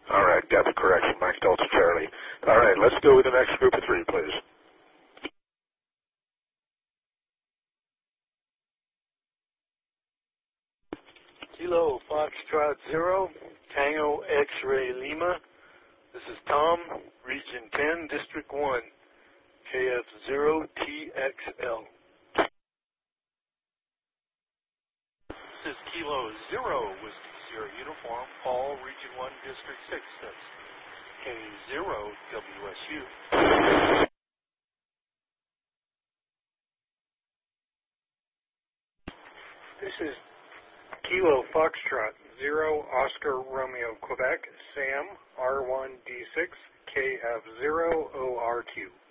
All right, got the correction. Mike Delta Charlie. All right, let's go with the next group of three, please. Kilo Foxtrot 0, Tango X-Ray Lima. This is Tom, Region 10, District 1, KF0TXL. This is Kilo 0, Whiskey Sierra Uniform, Paul, Region 1, District 6, that's K0WSU. This is Kilo Foxtrot 0, Oscar Romeo Quebec, Sam, R1D6, KF0ORQ.